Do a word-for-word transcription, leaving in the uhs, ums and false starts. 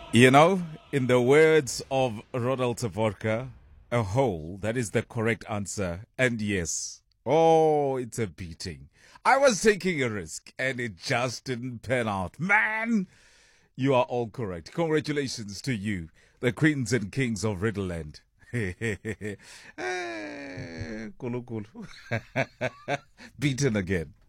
You know, in the words of Ronald Savorka, a hole, that is the correct answer. And yes, oh, it's a beating. I was taking a risk and it just didn't pan out. Man, you are all correct. Congratulations to you, the queens and kings of Riddleland. Eh, Kulu kulu. Beaten again.